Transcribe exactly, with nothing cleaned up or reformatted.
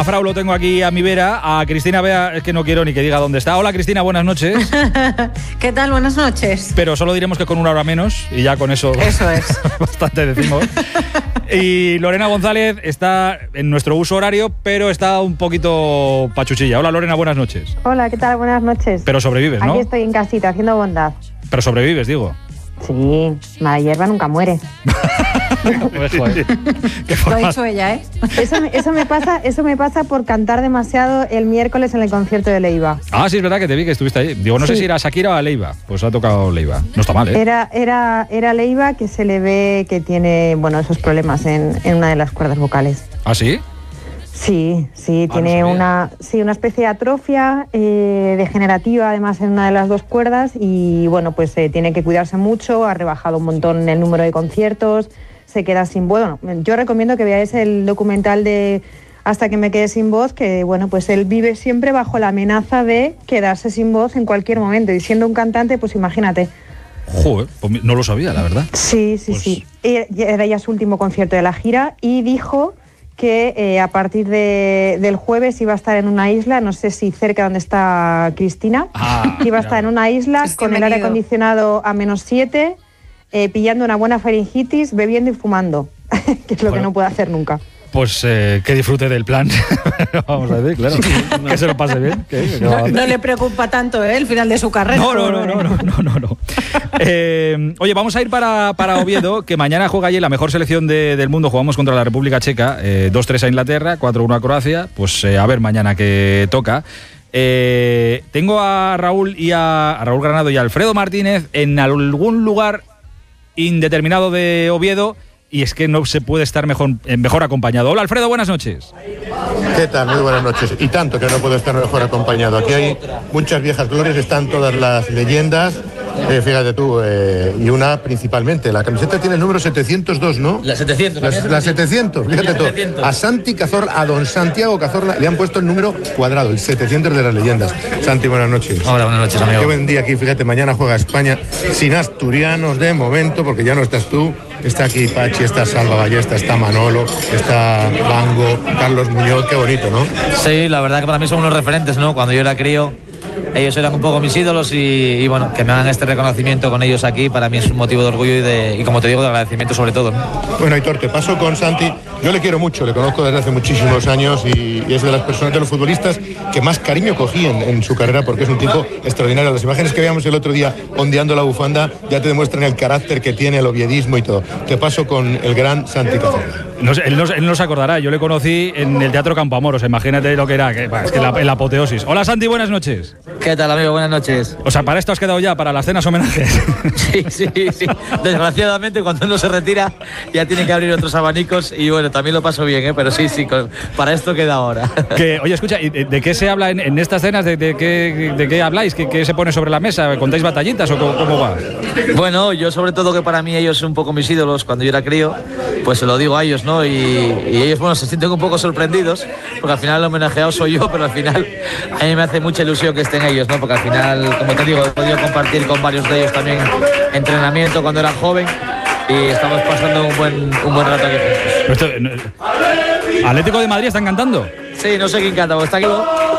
A Frau lo tengo aquí a mi vera. A Cristina Bea, es que no quiero ni que diga dónde está. Hola, Cristina, buenas noches. ¿Qué tal? Buenas noches. Pero solo diremos que con una hora menos y ya con eso... Eso es. Bastante decimos. Y Lorena González está en nuestro uso horario, pero está un poquito pachuchilla. Hola, Lorena, buenas noches. Hola, ¿qué tal? Buenas noches. Pero sobrevives, ¿no? Aquí estoy en casita, haciendo bondad. Pero sobrevives, digo. Sí, mala hierba nunca muere. Lo ha dicho ella, ¿eh? Eso, eso, me pasa, eso me pasa por cantar demasiado el miércoles en el concierto de Leiva. Ah, sí, es verdad que te vi que estuviste ahí. Digo, no sí. sé si era Shakira o a Leiva. Pues ha tocado Leiva. No está mal, ¿eh? Era, era, era Leiva, que se le ve que tiene, bueno, esos problemas en, en una de las cuerdas vocales. ¿Ah, sí? Sí, sí, ah, tiene no una, sí, una especie de atrofia eh, degenerativa, además, en una de las dos cuerdas, y bueno, pues eh, tiene que cuidarse mucho, ha rebajado un montón el número de conciertos, se queda sin voz. Bueno, yo recomiendo que veáis el documental de Hasta que me quede sin voz, que bueno, pues él vive siempre bajo la amenaza de quedarse sin voz en cualquier momento, y siendo un cantante, pues imagínate. Joder, pues no lo sabía, la verdad. Sí, sí, pues... sí. Era ya su último concierto de la gira, y dijo que eh, a partir de, del jueves iba a estar en una isla, no sé si cerca donde está Cristina, ah, iba a estar en una isla es con el aire acondicionado a menos siete, eh, pillando una buena faringitis, bebiendo y fumando, que es lo bueno, que no puede hacer nunca. Pues eh, que disfrute del plan, vamos a decir, claro, no. que se lo pase bien. Que, que no, no le preocupa tanto ¿eh? el final de su carrera. No, no, no, no, no, no, no, no. Eh, oye, vamos a ir para, para Oviedo, que mañana juega allí la mejor selección de, del mundo. Jugamos contra la República Checa, eh, dos tres a Inglaterra, cuatro uno a Croacia. Pues eh, a ver mañana qué toca. Eh, tengo a Raúl y a, a Raúl Granado y a Alfredo Martínez en algún lugar indeterminado de Oviedo. Y es que no se puede estar mejor, mejor acompañado. Hola, Alfredo, buenas noches. ¿Qué tal? Muy buenas noches. Y tanto que no puedo estar mejor acompañado. Aquí hay muchas viejas glorias, están todas las leyendas. Eh, fíjate tú, eh, y una principalmente. La camiseta tiene el número setecientos dos, ¿no? La setecientos. La, la setecientos, fíjate tú. A Santi Cazorla, a don Santiago Cazorla, le han puesto el número cuadrado, el setecientos de las leyendas. Santi, buenas noches. Hola, buenas noches, amigo. Qué buen día aquí, fíjate, mañana juega España sin asturianos de momento, porque ya no estás tú. Está aquí Pachi, está Salva Ballesta, está Manolo, está Bango, Carlos Muñoz, qué bonito, ¿no? Sí, la verdad que para mí son unos referentes, ¿no? Cuando yo era crío, ellos eran un poco mis ídolos y, y bueno, que me hagan este reconocimiento con ellos aquí, para mí es un motivo de orgullo y, de, y como te digo, de agradecimiento sobre todo, ¿no? Bueno, Aitor, te paso con Santi. Yo le quiero mucho, le conozco desde hace muchísimos años y, y es de las personas, de los futbolistas que más cariño cogí en, en su carrera, porque es un tipo extraordinario. Las imágenes que veíamos el otro día ondeando la bufanda ya te demuestran el carácter que tiene, el oviedismo y todo. Te paso con el gran Santi Cazorla. No, él, no, él no se acordará, yo le conocí en el Teatro Campoamor, imagínate lo que era, que, es que la, la apoteosis. Hola, Santi, buenas noches. ¿Qué tal, amigo? Buenas noches. O sea, para esto has quedado ya, para las cenas homenajes. Sí, sí, sí. Desgraciadamente, cuando uno se retira, ya tiene que abrir otros abanicos y bueno, también lo paso bien, ¿eh? Pero sí, sí, con, para esto queda ahora. Que, oye, escucha, ¿de qué se habla en, en estas cenas? ¿De, de, qué, de qué habláis? ¿Qué, ¿Qué se pone sobre la mesa? ¿Contáis batallitas o cómo, cómo va? Bueno, yo sobre todo que para mí ellos son un poco mis ídolos cuando yo era crío, pues se lo digo a ellos, ¿no? Y, y ellos, bueno, se sienten un poco sorprendidos, porque al final el homenajeado soy yo, pero al final a mí me hace mucha ilusión que estén ellos, ¿no? Porque al final, como te digo, he podido compartir con varios de ellos también entrenamiento cuando era joven y estamos pasando un buen, un buen rato aquí. Esto, ¿Atlético de Madrid están cantando? Sí, no sé quién canta, porque está aquí.